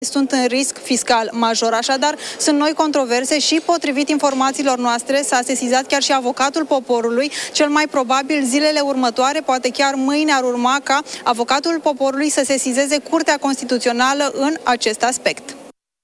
Sunt în risc fiscal major, așadar sunt noi controverse și, potrivit informațiilor noastre, s-a sesizat chiar și avocatul poporului. Cel mai probabil zilele următoare, poate chiar mâine, ar urma ca avocatul poporului să sesizeze Curtea Constituțională în acest aspect.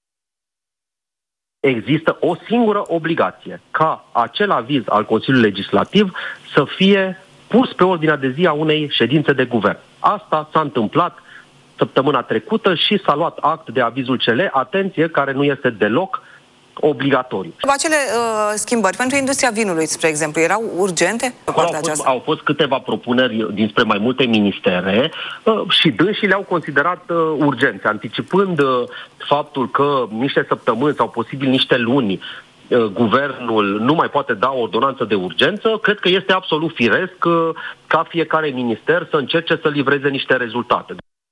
Există o singură obligație, ca acel aviz al Consiliului Legislativ să fie pus pe ordinea de zi a unei ședințe de guvern. Asta s-a întâmplat săptămâna trecută și s-a luat act de avizul CL, atenție, care nu este deloc obligatoriu. Acele schimbări pentru industria vinului, spre exemplu, erau urgente? Au fost câteva propuneri dinspre mai multe ministere și dânsii le-au considerat urgente, anticipând faptul că niște săptămâni sau posibil niște luni guvernul nu mai poate da o ordonanță de urgență. Cred că este absolut firesc ca fiecare minister să încerce să livreze niște rezultate.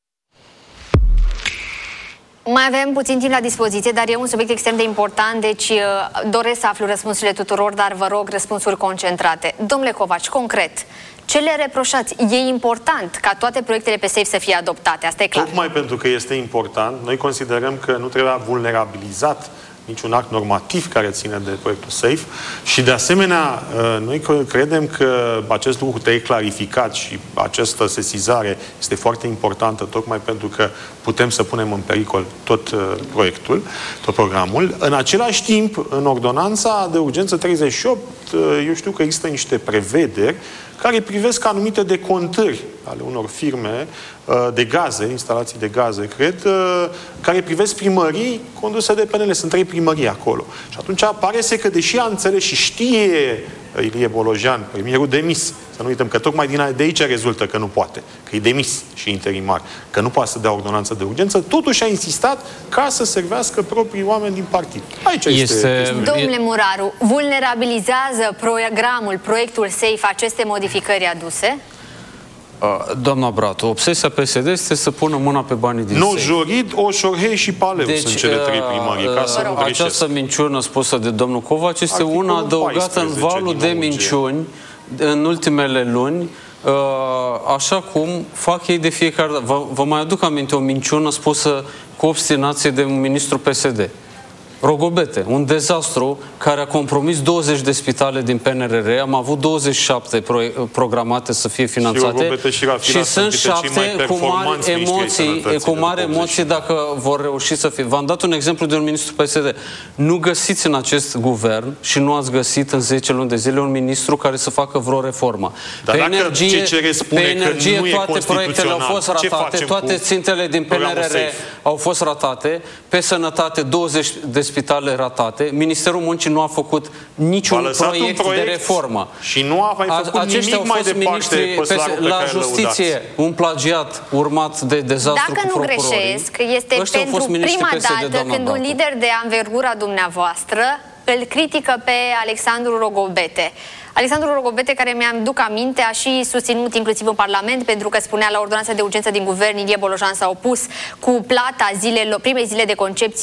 Mai avem puțin timp la dispoziție, dar e un subiect extrem de important, deci doresc să aflu răspunsurile tuturor, dar vă rog răspunsuri concentrate. Domnule Covaci, concret, ce le reproșați? E important ca toate proiectele pe SAFE să fie adoptate, asta e clar. Tocmai pentru că este important, noi considerăm că nu trebuie vulnerabilizat niciun act normativ care ține de proiectul SAFE și, de asemenea, noi credem că acest lucru trebuie clarificat și această sesizare este foarte importantă, tocmai pentru că putem să punem în pericol tot proiectul, tot programul. În același timp, în ordonanța de urgență 38, eu știu că există niște prevederi care privesc anumite decontări ale unor firme de gaze, instalații de gaze, cred, care privesc primării conduse de PNL. Sunt 3 primării acolo. Și atunci pare că, deși a înțeles și știe Ilie Bolojan, premierul demis, să nu uităm că tocmai de aici rezultă că nu poate, că e demis și interimar, că nu poate să dea ordonanță de urgență, totuși a insistat ca să servească proprii oameni din partid. Aici este... Domnule Muraru, vulnerabilizează proiectul SAFE aceste modificări aduse? Doamna Bratu, obsesia PSD este să pună mâna pe banii din SAFE. Jorid, Oșorhei și Paleu sunt cele 3 primării, ca să nu greșesc. Această minciună spusă de domnul Covaci este una adăugată în valul de minciuni în ultimele luni, așa cum fac ei de fiecare dată. Vă mai aduc aminte o minciună spusă cu obstinație de un ministru PSD. Rogobete, un dezastru care a compromis 20 de spitale din PNRR. Am avut 27 programate să fie finanțate și sunt 7 cu mari emoții dacă vor reuși să fie. V-am dat un exemplu de un ministru PSD. Nu găsiți în acest guvern și nu ați găsit în 10 luni de zile un ministru care să facă vreo reformă. Dar pe energie toate proiectele au fost ratate, toate țintele din PNRR au fost ratate, pe sănătate 20 de spitale ratate. Ministerul Muncii nu a făcut niciun proiect de reformă. Și nu a mai făcut aceștia nimic mai departe la justiție, un plagiat urmat de dezastru cu procurorii. Dacă nu greșesc, este pentru prima dată când un lider de anvergura dumneavoastră îl critică pe Alexandru Rogobete. Alexandru Rogobete, care mi-am duc aminte, a și susținut inclusiv în Parlament, pentru că spunea la ordonanța de urgență din guvern, Ilie Bolojan s-a opus cu plata primei zile de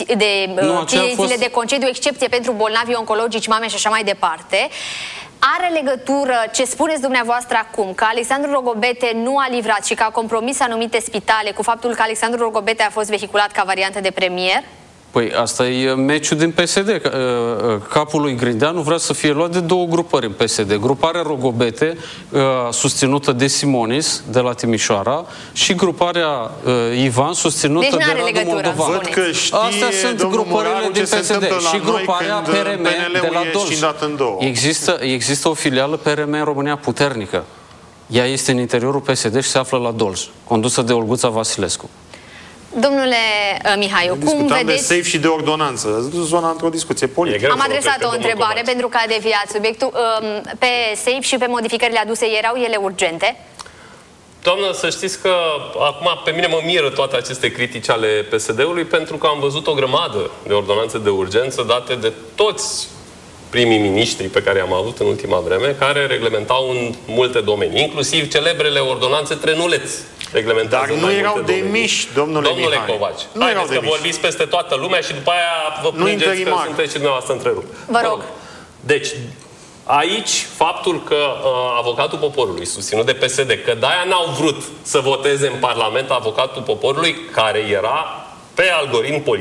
concediu, excepție pentru bolnavi oncologici, mame și așa mai departe. Are legătură ce spuneți dumneavoastră acum, că Alexandru Rogobete nu a livrat și că a compromis anumite spitale cu faptul că Alexandru Rogobete a fost vehiculat ca variantă de premier? Păi asta e meciul din PSD. Capul lui Grindeanu vrea să fie luat de 2 grupări în PSD. Gruparea Rogobete, susținută de Simonis, de la Timișoara, și gruparea Ivan, susținută de Radu Moldovan. Astea sunt grupările din PSD. Și gruparea PRM de la Dolj. Există o filială PRM în România puternică. Ea este în interiorul PSD și se află la Dolj, condusă de Olguța Vasilescu. Domnule Mihaiu, cum vedeți... de SAFE și de ordonanță. Ați dus zona într-o discuție politică. Am adresat o întrebare pentru că a deviat subiectul. Pe SAFE și pe modificările aduse, erau ele urgente? Doamnă, să știți că acum pe mine mă miră toate aceste critici ale PSD-ului, pentru că am văzut o grămadă de ordonanțe de urgență date de toți primii miniștri pe care am avut în ultima vreme, care reglementau în multe domenii, inclusiv celebrele ordonanțe Trenuleț. Dar nu erau demiși, domnule Covaci. Haideți că vorbiți peste toată lumea și după aia vă plângeți că sunteți și dumneavoastră întrerupt. Vă rog. Deci, aici, faptul că avocatul poporului, susținut de PSD, că de-aia n-au vrut să voteze în Parlament avocatul poporului, care era pe algoritm politic,